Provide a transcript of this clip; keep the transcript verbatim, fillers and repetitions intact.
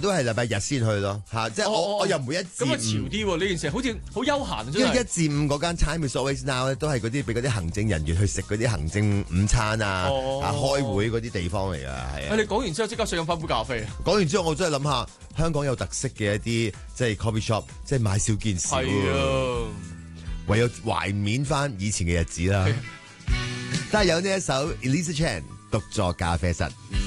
都係禮拜日先去咯，嚇！即係我、 哦、 我又唔會一至五。 咁啊潮啲喎呢件事，好似好休閒。 因為一至五嗰間 Time is always now 咧，都係嗰啲俾嗰啲行政人員去食嗰啲行政午餐啊， 哦、 啊開會嗰啲地方嚟㗎，係啊！ 你講完之後即刻想飲翻杯咖啡。 講完之後，我真係諗下香港有特色嘅一啲即係 coffee shop，即係買少見少。 係啊， 唯有懷緬翻以前嘅日子啦。都係有呢一首 Elisa Chan 獨坐咖啡室。